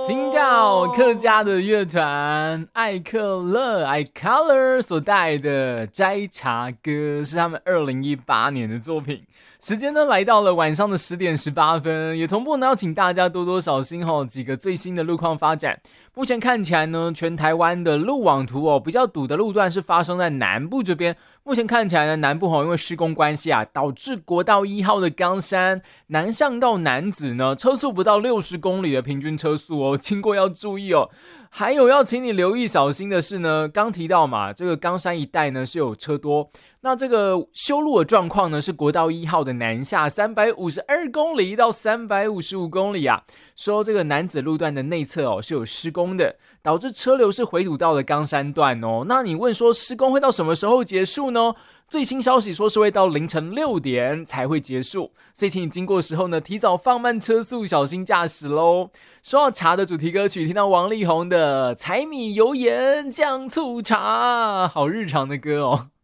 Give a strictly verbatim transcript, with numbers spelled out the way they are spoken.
听到客家的乐团艾克乐 iColor 所带的摘茶歌，是他们二零一八年的作品。时间呢来到了晚上的十点十八分，也同步呢要请大家多多小心哦，几个最新的路况发展。目前看起来呢，全台湾的路网图哦，比较堵的路段是发生在南部这边。目前看起来呢，南部哦，因为施工关系啊，导致国道一号的冈山南向到楠梓呢，车速不到六十公里的平均车速哦，经过要注意哦。还有要请你留意小心的是呢，刚提到嘛，这个冈山一带呢是有车多，那这个修路的状况呢是国道一号的南下三百五十二公里到三百五十五公里啊，说这个楠梓路段的内侧哦是有施工的，导致车流是回堵到了冈山段哦。那你问说施工会到什么时候结束呢？最新消息说是会到凌晨六点才会结束，所以请你经过的时候呢，提早放慢车速，小心驾驶咯。说到茶的主题歌曲，听到王力宏的柴米油盐酱醋茶，好日常的歌哦。